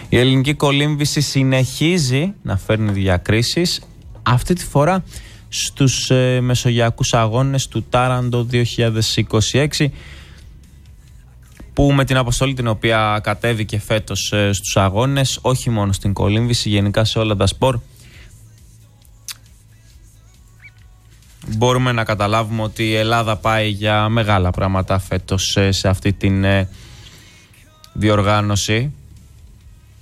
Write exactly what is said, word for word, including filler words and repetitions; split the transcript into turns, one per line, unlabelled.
Η ελληνική κολύμβηση συνεχίζει να φέρνει διακρίσεις, αυτή τη φορά στους ε, μεσογειακούς αγώνες του Τάραντο δύο χιλιάδες είκοσι έξι, που με την αποστολή την οποία κατέβηκε φέτος ε, στους αγώνες, όχι μόνο στην κολύμβηση, γενικά σε όλα τα σπορ, μπορούμε να καταλάβουμε ότι η Ελλάδα πάει για μεγάλα πράγματα φέτος ε, σε αυτή την ε, διοργάνωση.